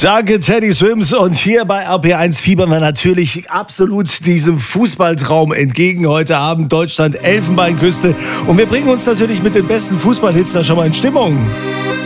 Danke, Teddy Swims. Und hier bei RP1 fiebern wir natürlich absolut diesem Fußballtraum entgegen. Heute Abend Deutschland Elfenbeinküste. Und wir bringen uns natürlich mit den besten Fußballhits da schon mal in Stimmung.